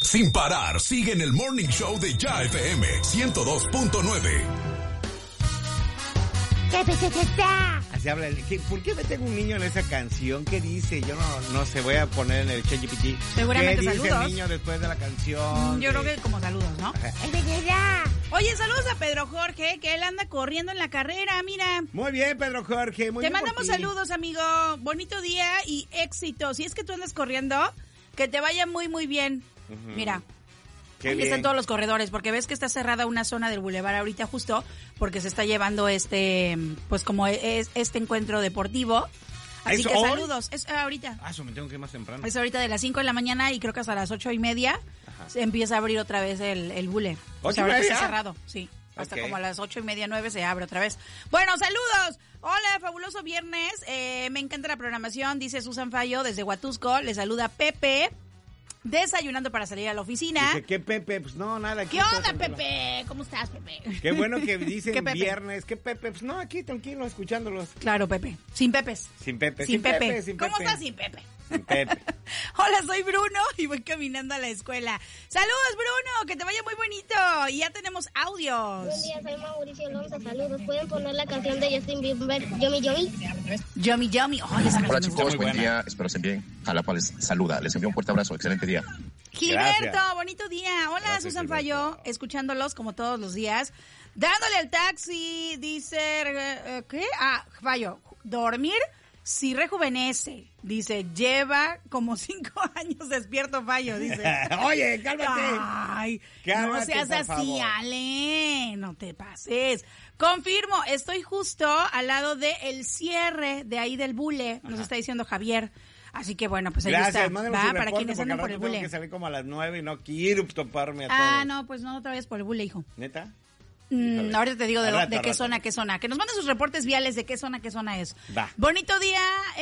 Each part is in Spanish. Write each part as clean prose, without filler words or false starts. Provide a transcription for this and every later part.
sin parar, sigue en el Morning Show de Ya FM 102.9. Así habla ¿por qué me tengo un niño en esa canción? ¿Qué dice? Yo no sé, voy a poner en el ChatGPT. Seguramente ¿Qué dice saludos. el niño después de la canción? Yo creo que como saludos, ¿no? Oye, saludos a Pedro Jorge, que él anda corriendo en la carrera, mira. Muy bien, Pedro Jorge, muy Te bien. mandamos saludos, amigo. Bonito día y éxito. Si es que tú andas corriendo, que te vaya muy, muy bien. Mira. Qué Ahí bien. están todos los corredores, porque ves que está cerrada una zona del bulevar ahorita justo, porque se está llevando pues como este encuentro deportivo. Así ¿Es que hoy? saludos. Es ahorita. Eso me tengo que ir más temprano. Es ahorita de las 5 de la mañana y creo que hasta las 8:30 se empieza a abrir otra vez el bule. O sea, ahorita 8:30? está cerrado, sí. Hasta Ok. como a las 8:30, 9 se abre otra vez. Bueno, saludos. Hola, fabuloso viernes. Me encanta la programación, dice Susan Fallo desde Huatusco. Le saluda Pepe. Desayunando para salir a la oficina. Dice, ¿qué Pepe? Pues no, nada. aquí ¿Qué todo onda, tranquilo. Pepe? ¿Cómo estás, Pepe? Qué bueno que dicen ¿Qué Pepe? viernes. ¿Qué Pepe? Pues no, aquí tranquilo, escuchándolos. Claro, Pepe. Sin Pepes. Sin Pepe. Sin Pepe. Sin ¿Cómo Pepe. estás sin Pepe? Sin Pepe. Hola, soy Bruno y voy caminando a la escuela. Saludos, Bruno, que te vaya muy bonito. Y ya tenemos audios. Buen día, soy Mauricio Alonso, saludos. ¿Pueden poner la canción de Justin Bieber, Yomi Yomi? Yummy, yummy. Oh, esa Hola canción me chicos, gusta. buen día, espero estén bien. Jalapa les saluda, les envío un fuerte abrazo, excelente día. Gilberto, Gracias. bonito día. Hola, Gracias, Susan Gilberto. Fallo, escuchándolos como todos los días. Dándole al taxi, dice, ¿qué? Fallo, dormir sí rejuvenece. Dice, lleva como 5 años despierto, Fallo, dice. Oye, cálmate. Ay, no Cálmate, seas por así, favor. Ale, no te pases. Confirmo, estoy justo al lado del cierre de ahí del bule, nos está diciendo Javier. Así que bueno, pues ahí Gracias, está. mándenos Va, su para reporte, quienes porque andan al por el rato tengo bule. que salir como a las 9 y no quiero toparme a Ah, todos. no, pues no otra vez por el bule, hijo. ¿Neta? Ahorita te digo Al rato, de al qué rato. zona, qué zona. Que nos manden sus reportes viales de qué zona es. Va. Bonito día,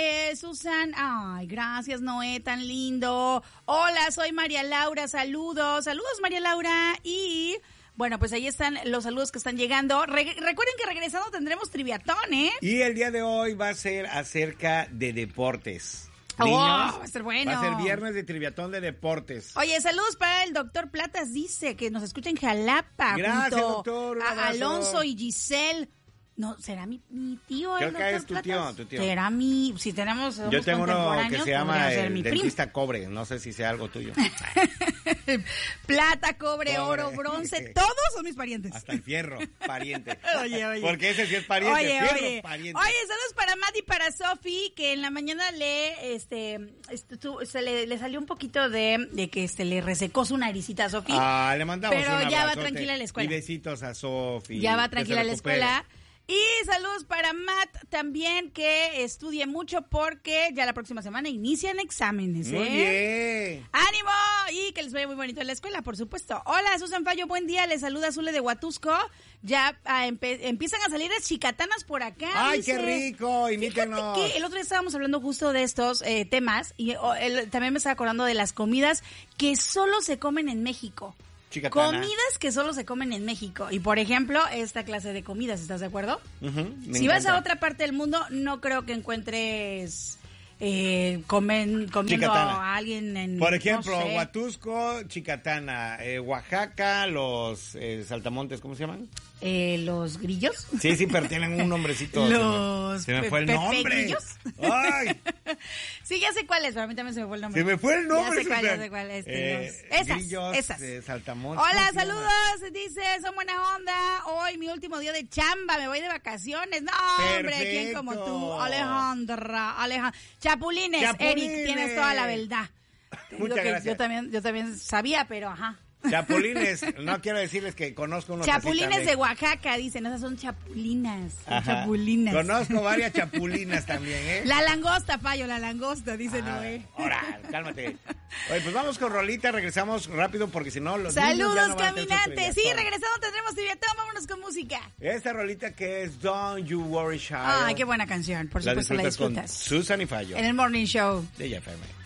Susan. Ay, gracias, Noé, tan lindo. Hola, soy María Laura, saludos. Saludos, María Laura. Y bueno, pues ahí están los saludos que están llegando. Recuerden que regresando tendremos triviatón, ¿eh? Y el día de hoy va a ser acerca de deportes. Oh, Niños, va a ser bueno. Va a ser viernes de triviatón de deportes. Oye, saludos para el doctor Platas, dice que nos escucha en Jalapa. Gracias, junto doctor, un a abrazo. Alonso y Giselle. No, ¿será mi tío Creo el que doctor es tu Platas? tío. ¿Será si tenemos Yo tengo uno que contemporáneos, se llama podría ser el mi primo. dentista cobre. No sé si sea algo tuyo. Plata, cobre, Cobre. oro, bronce, todos son mis parientes. Hasta el fierro, pariente. Oye. Porque ese sí es pariente. Fierro, Oye, pariente. saludos para Matt y para Sofi, que en la mañana le salió un poquito de que le resecó su naricita a Sofi. Le mandamos pero un ya va abrazote. tranquila a la escuela. Y besitos a Sofi. Ya va que se tranquila a la recupere. escuela. Y saludos para Matt también, que estudie mucho porque ya la próxima semana inician exámenes, Muy bien. ¡Ánimo! Y que les vaya muy bonito en la escuela, por supuesto. Hola, Susan Fallo, buen día. Les saluda Zule de Huatusco. Ya empiezan a salir las chicatanas por acá. ¡Ay, dice. qué rico! Invítenos. Fíjate que el otro día estábamos hablando justo de estos temas y también me estaba acordando de las comidas que solo se comen en México. Chicatana. Comidas que solo se comen en México. Y por ejemplo, esta clase de comidas, ¿estás de acuerdo? Me Si vas encanta. a otra parte del mundo, no creo que encuentres comiendo Chicatana. a alguien en... Por ejemplo, no sé, Huatusco, Chicatana, Oaxaca, los saltamontes, ¿cómo se llaman? los grillos. Sí, pero tienen un nombrecito. Los se me fue el nombre. pepegrillos. ¡Ay! Sí, ya sé cuál es, pero a mí también se me fue el nombre. Se me fue el nombre. Ya sé cuál, Susan. ya sé cuál. Esas, grillos, esas. saltamontes. Hola, ¿cómo se llama? saludos, dice, son buena onda. Hoy mi último día de chamba, me voy de vacaciones. No, hombre, ¿quién como tú? Perfecto. Alejandra. Chapulines, Eric, tienes toda la verdad. Te digo Muchas que gracias. yo también sabía, pero ajá. Chapulines, no quiero decirles que conozco unos Chapulines así de también. Oaxaca, dicen, esas son chapulinas. Son Ajá. chapulinas. Conozco varias chapulinas también, ¿eh? La langosta, Payo, la langosta, dice Noé. Ahora, cálmate. Oye, pues vamos con rolita, regresamos rápido porque si no los niños ya Saludos, no van a tener su caminantes. Sí, triviatón. regresando tendremos triviatón, vámonos con música. Esta rolita que es Don't You Worry Child. Ay, qué buena canción, por La supuesto la disfrutas con disfrutas. Susan y Fallo En el Morning Show. de YFM.